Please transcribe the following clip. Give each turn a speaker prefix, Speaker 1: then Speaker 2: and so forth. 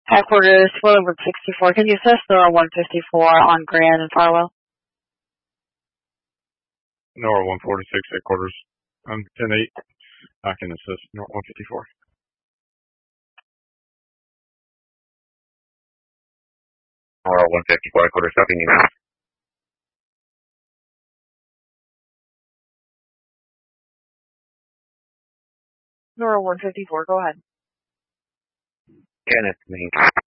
Speaker 1: Headquarters, Willowbrook 64. Can you assist Nora 154 on Grand and Farwell?
Speaker 2: Nora 146 headquarters. I'm 10-8. I can assist Nora 154.
Speaker 3: Nora 154 headquarters. How can you?
Speaker 1: Nora 154, go ahead.
Speaker 3: Kenneth, me.